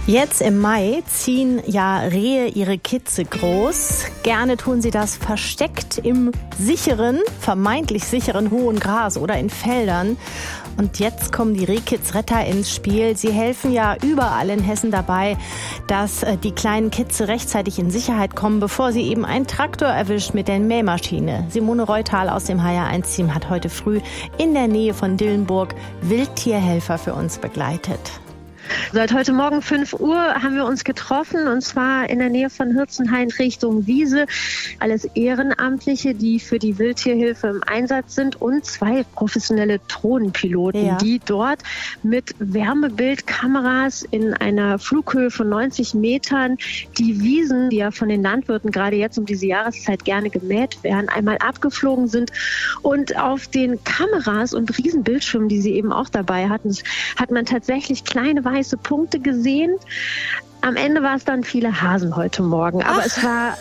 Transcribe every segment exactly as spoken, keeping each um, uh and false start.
Jetzt im Mai ziehen ja Rehe ihre Kitze groß. Gerne tun sie das versteckt im sicheren, vermeintlich sicheren hohen Gras oder in Feldern. Und jetzt kommen die Rehkitzretter ins Spiel. Sie helfen ja überall in Hessen dabei, dass die kleinen Kitze rechtzeitig in Sicherheit kommen, bevor sie eben einen Traktor erwischt mit der Mähmaschine. Simone Reutal aus dem H R eins Team hat heute früh in der Nähe von Dillenburg Wildtierhelfer für uns begleitet. Seit heute Morgen fünf Uhr haben wir uns getroffen, und zwar in der Nähe von Hirzenhain Richtung Wiese. Alles Ehrenamtliche, die für die Wildtierhilfe im Einsatz sind, und zwei professionelle Drohnenpiloten, ja. die dort mit Wärmebildkameras in einer Flughöhe von neunzig Metern die Wiesen, die ja von den Landwirten gerade jetzt um diese Jahreszeit gerne gemäht werden, einmal abgeflogen sind. Und auf den Kameras und Riesenbildschirmen, die sie eben auch dabei hatten, hat man tatsächlich kleine weiße Punkte gesehen. Am Ende war es dann viele Hasen heute Morgen, aber es war,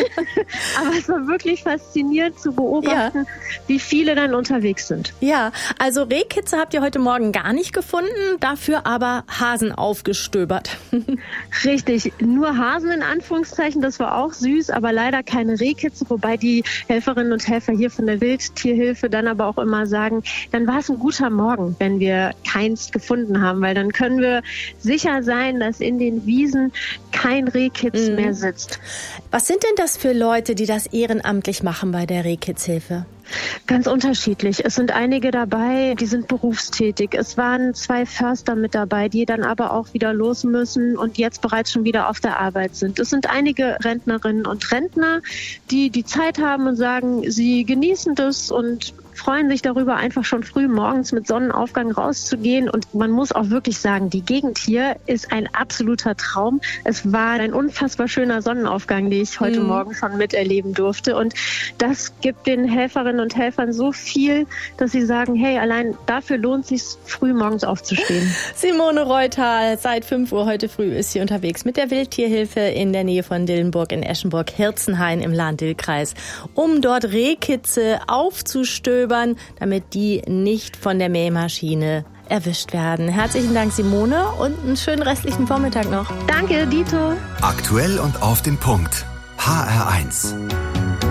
aber es war wirklich faszinierend zu beobachten, ja. wie viele dann unterwegs sind. Ja, also Rehkitze habt ihr heute Morgen gar nicht gefunden, dafür aber Hasen aufgestöbert. Richtig, nur Hasen in Anführungszeichen, das war auch süß, aber leider keine Rehkitze, wobei die Helferinnen und Helfer hier von der Wildtierhilfe dann aber auch immer sagen, dann war es ein guter Morgen, wenn wir keins gefunden haben, weil dann können wir sicher sein, dass in den Wiesen kein Rehkitz mhm. mehr sitzt. Was sind denn das für Leute, die das ehrenamtlich machen bei der Rehkitzhilfe? Ganz unterschiedlich. Es sind einige dabei, die sind berufstätig. Es waren zwei Förster mit dabei, die dann aber auch wieder los müssen und jetzt bereits schon wieder auf der Arbeit sind. Es sind einige Rentnerinnen und Rentner, die die Zeit haben und sagen, sie genießen das und freuen sich darüber, einfach schon früh morgens mit Sonnenaufgang rauszugehen. Und man muss auch wirklich sagen, die Gegend hier ist ein absoluter Traum. Es war ein unfassbar schöner Sonnenaufgang, den ich heute mhm. Morgen schon miterleben durfte. Und das gibt den Helferinnen und Helfern so viel, dass sie sagen, hey, allein dafür lohnt es sich, früh morgens aufzustehen. Simone Reutal, seit fünf Uhr heute früh ist sie unterwegs mit der Wildtierhilfe in der Nähe von Dillenburg in Eschenburg-Hirzenhain im Lahn-Dill-Kreis, um dort Rehkitze aufzustöbern, damit die nicht von der Mähmaschine erwischt werden. Herzlichen Dank, Simone, und einen schönen restlichen Vormittag noch. Danke, Dito. Aktuell und auf den Punkt. H R eins.